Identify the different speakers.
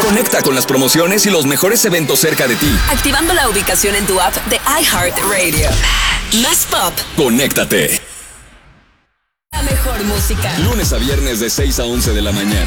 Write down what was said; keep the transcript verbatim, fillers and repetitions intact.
Speaker 1: Conecta con las promociones y los mejores eventos cerca de ti.
Speaker 2: Activando la ubicación en tu app de iHeartRadio. Más pop.
Speaker 1: Conéctate.
Speaker 2: La mejor música.
Speaker 1: Lunes a viernes de seis a once de la mañana.